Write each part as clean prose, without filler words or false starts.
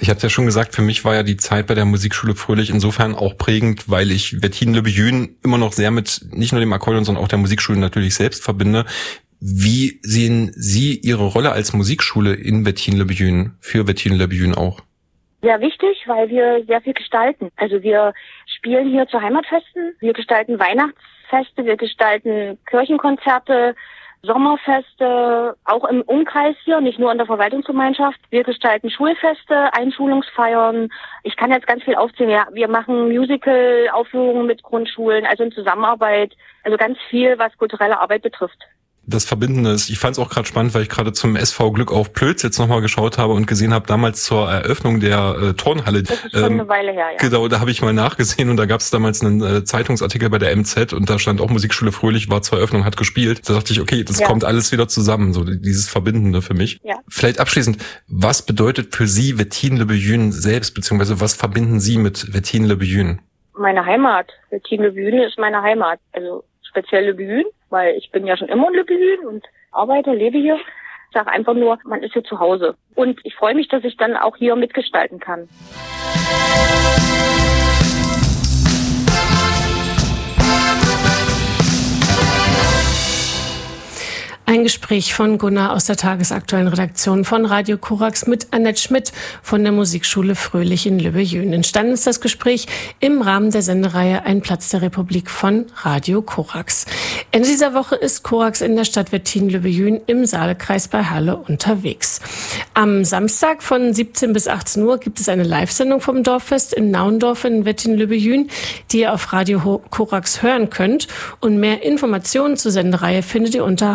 Ich hatte ja schon gesagt, für mich war ja die Zeit bei der Musikschule Fröhlich insofern auch prägend, weil ich Wettinen-Le-Biyun immer noch sehr mit nicht nur dem Akkordeon, sondern auch der Musikschule natürlich selbst verbinde. Wie sehen Sie Ihre Rolle als Musikschule in Wettinen-Le-Biyun, für Wettinen-Le-Biyun auch? Sehr wichtig, weil wir sehr viel gestalten. Also wir spielen hier zu Heimatfesten, wir gestalten Weihnachtsfeste, wir gestalten Kirchenkonzerte, Sommerfeste, auch im Umkreis hier, nicht nur in der Verwaltungsgemeinschaft. Wir gestalten Schulfeste, Einschulungsfeiern. Ich kann jetzt ganz viel aufzählen. Ja, wir machen Musical-Aufführungen mit Grundschulen, also in Zusammenarbeit. Also ganz viel, was kulturelle Arbeit betrifft. Das Verbindende ist, ich fand es auch gerade spannend, weil ich gerade zum SV Glück auf Plötz jetzt nochmal geschaut habe und gesehen habe, damals zur Eröffnung der Turnhalle. Das ist schon eine Weile her, ja. Genau, da habe ich mal nachgesehen und da gab es damals einen Zeitungsartikel bei der MZ und da stand auch Musikschule Fröhlich, war zur Eröffnung, hat gespielt. Da dachte ich, okay, das kommt alles wieder zusammen, so dieses Verbindende für mich. Ja. Vielleicht abschließend, was bedeutet für Sie Wettinen-Le-Biyun selbst, beziehungsweise was verbinden Sie mit Wettinen-Le-Biyun? Meine Heimat. Wettinen-Le-Biyun ist meine Heimat. Also speziell Le-Biyun, weil ich bin ja schon immer in Le-Biyun und arbeite, lebe hier. Ich sage einfach nur, man ist hier zu Hause. Und ich freue mich, dass ich dann auch hier mitgestalten kann. Ein Gespräch von Gunnar aus der tagesaktuellen Redaktion von Radio Korax mit Annette Schmidt von der Musikschule Fröhlich in Le-Biyun. Entstanden ist das Gespräch im Rahmen der Sendereihe Ein Platz der Republik von Radio Korax. Ende dieser Woche ist Korax in der Stadt Wettinen-Le-Biyun im Saalekreis bei Halle unterwegs. Am Samstag von 17 bis 18 Uhr gibt es eine Live-Sendung vom Dorffest in Naundorf in Wettinen-Le-Biyun, die ihr auf Radio Korax hören könnt. Und mehr Informationen zur Sendereihe findet ihr unter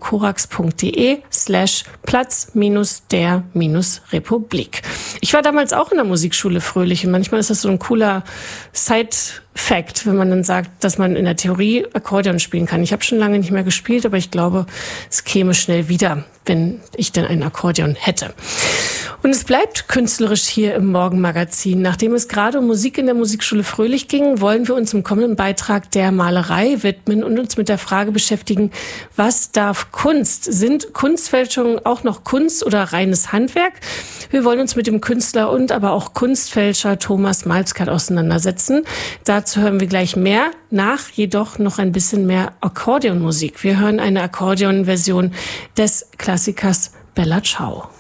radiokorax.de/Platz-der-Republik. Ich war damals auch in der Musikschule Fröhlich und manchmal ist das so ein cooler Side-Fact, wenn man dann sagt, dass man in der Theorie Akkordeon spielen kann. Ich habe schon lange nicht mehr gespielt, aber ich glaube, es käme schnell wieder, wenn ich denn ein Akkordeon hätte. Und es bleibt künstlerisch hier im Morgenmagazin. Nachdem es gerade um Musik in der Musikschule Fröhlich ging, wollen wir uns im kommenden Beitrag der Malerei widmen und uns mit der Frage beschäftigen, was darf Kunst? Sind Kunstfälschungen auch noch Kunst oder reines Handwerk? Wir wollen uns mit dem Künstler und aber auch Kunstfälscher Thomas Malzkart auseinandersetzen. Dazu hören wir gleich mehr, jedoch noch ein bisschen mehr Akkordeonmusik. Wir hören eine Akkordeonversion des Klassikers Bella Ciao.